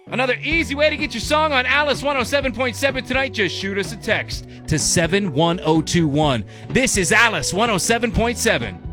Another easy way to get your song on Alice 107.7 tonight, just shoot us a text to 71021. This is Alice 107.7.